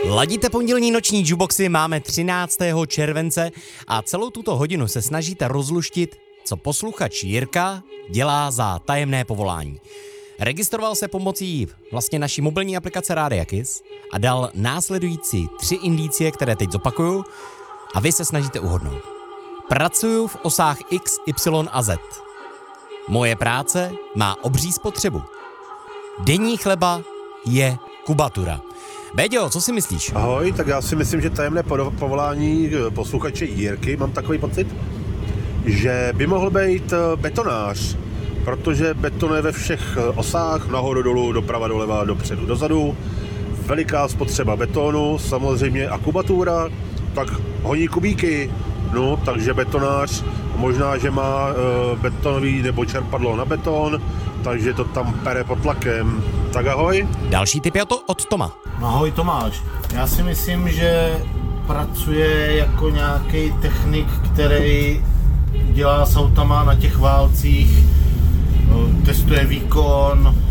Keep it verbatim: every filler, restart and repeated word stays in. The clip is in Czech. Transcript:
Ladíte pondělní noční jukeboxy, máme třináctého července a celou tuto hodinu se snažíte rozluštit, co posluchač Jirka dělá za tajemné povolání. Registroval se pomocí vlastně naší mobilní aplikace Rádia Kiss a dal následující tři indicie, které teď zopakuju a vy se snažíte uhodnout. Pracuju v osách X, Y a Z. Moje práce má obří spotřebu. Denní chleba je kubatura. Béďo, co si myslíš? Ahoj, tak já si myslím, že tajemné povolání posluchače Jirky, mám takový pocit, že by mohl být betonář, protože betonuje ve všech osách, nahoru, dolů, doprava, doleva, dopředu, dozadu. Veliká spotřeba betonu, samozřejmě a kubatura, tak honí kubíky, no, takže betonář, možná, že má e, betonový nebo čerpadlo na beton, takže to tam pere pod tlakem. Tak ahoj. Další tip je to od Toma. Ahoj Tomáš, já si myslím, že pracuje jako nějaký technik, který dělá s autama na těch válcích, testuje výkon,